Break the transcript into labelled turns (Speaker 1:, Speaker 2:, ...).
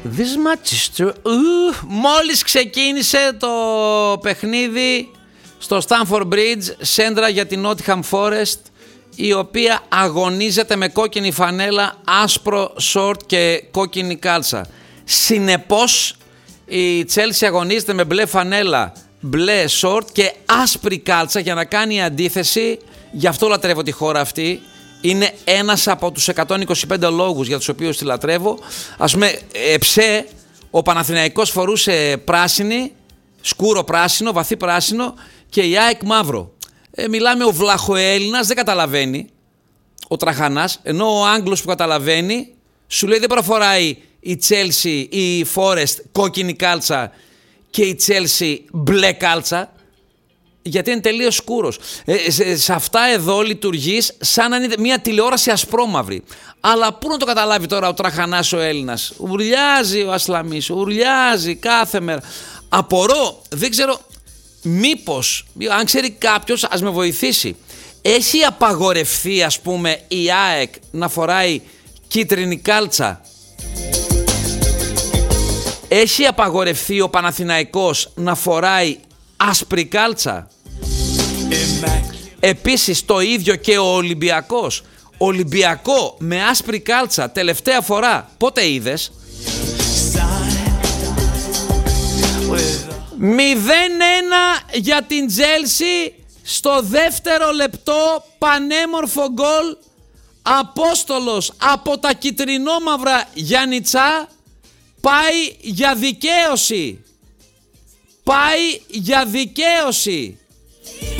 Speaker 1: This match is true. Μόλις ξεκίνησε το παιχνίδι στο Stamford Bridge, σέντρα για την Nottingham Forest, η οποία αγωνίζεται με κόκκινη φανέλα, άσπρο σόρτ και κόκκινη κάλτσα. Συνεπώς η Chelsea αγωνίζεται με μπλε φανέλα, μπλε σόρτ και άσπρη κάλτσα για να κάνει αντίθεση. Γι' αυτό λατρεύω τη χώρα αυτή. Είναι ένας από τους 125 λόγους για τους οποίους τη λατρεύω. Ας πούμε, εψέ, ο Παναθηναϊκός φορούσε πράσινη, σκούρο πράσινο, βαθύ πράσινο, και η ΑΕΚ μαύρο. Μιλάμε, ο Βλαχοέλληνας δεν καταλαβαίνει, ο Τραχανάς, ενώ ο Άγγλος που καταλαβαίνει σου λέει δεν προφοράει η Chelsea, η Forest κόκκινη κάλτσα και η Chelsea μπλε κάλτσα, γιατί είναι τελείως σκούρος. Σε αυτά εδώ λειτουργείς σαν να είναι μια τηλεόραση ασπρόμαυρη. Αλλά πού να το καταλάβει τώρα ο Τραχανάς ο Έλληνας? Ουρλιάζει ο Ασλαμής, ουρλιάζει κάθε μέρα. Απορώ, δεν ξέρω, μήπως, αν ξέρει κάποιος ας με βοηθήσει. Έχει απαγορευθεί, ας πούμε, η ΑΕΚ να φοράει κίτρινη κάλτσα? Έχει απαγορευθεί ο Παναθηναϊκός να φοράει άσπρη κάλτσα? Επίσης το ίδιο και ο Ολυμπιακός. Ολυμπιακό με άσπρη κάλτσα τελευταία φορά πότε είδες? 0-1 για την Chelsea στο δεύτερο λεπτό, πανέμορφο γκολ. Απόστολος από τα κυτρινόμαυρα Γιάννητσά πάει για δικαίωση. Πάει για δικαίωση.